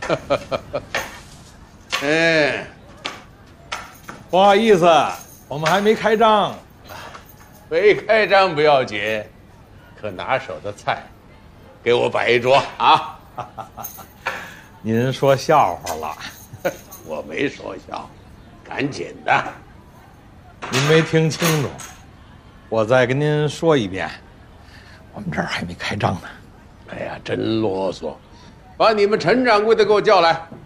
哎， 不好意思，我们还没开张。 没开张不要紧，可拿手的菜，给我摆一桌啊！ 您说笑话了， 我没说笑，赶紧的。 您没听清楚，我再跟您说一遍，我们这儿还没开张呢。 哎呀，真啰嗦！把你们陈掌柜的给我叫来。